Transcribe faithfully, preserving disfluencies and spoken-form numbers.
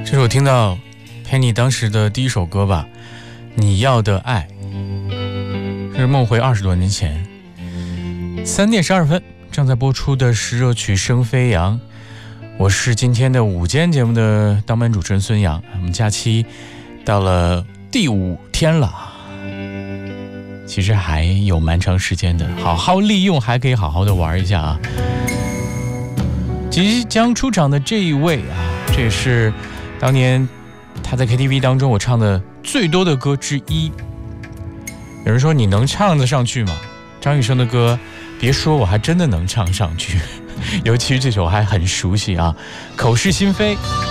这是我听到 Penny 当时的第一首歌吧，你要的爱，是梦回二十多年前。三点十二分，正在播出的是热曲声飞扬。我是今天的午间节目的当班主持人孙杨。我们假期到了第五天了，其实还有蛮长时间的，好好利用，还可以好好的玩一下啊。即将出场的这一位啊，这也是当年他在 K T V 当中我唱的最多的歌之一。有人说你能唱得上去吗？张雨生的歌，别说，我还真的能唱上去，尤其是这首还很熟悉啊，口是心非。